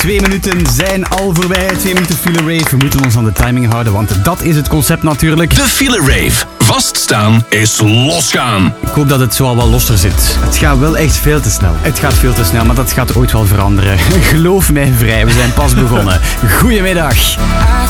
2 minuten zijn al voorbij. 2 minuten file rave. We moeten ons aan de timing houden, want dat is het concept natuurlijk. De file rave. Vaststaan is losgaan. Ik hoop dat het zo al wel losser zit. Het gaat wel echt veel te snel. Het gaat veel te snel, maar dat gaat ooit wel veranderen. Geloof mij vrij, we zijn pas begonnen. Goedemiddag.